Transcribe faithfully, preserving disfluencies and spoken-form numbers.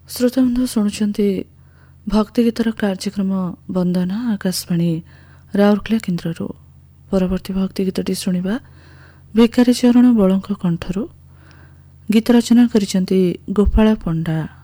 ଶ୍ରୋତାବନ୍ଧୁ ଶୁଣୁଛନ୍ତି ଭକ୍ତି ଗୀତର କାର୍ଯ୍ୟକ୍ରମ ବନ୍ଦନା ଆକାଶବାଣୀ ରାଉରକେଲା କେନ୍ଦ୍ରରୁ। ପରବର୍ତ୍ତୀ ଭକ୍ତି ଗୀତଟି ଶୁଣିବା ଭିକାରୀ ଚରଣ ବଳଙ୍କ କଣ୍ଠରୁ। ଗୀତ ରଚନା କରିଛନ୍ତି ଗୋପାଳ ପଣ୍ଡା।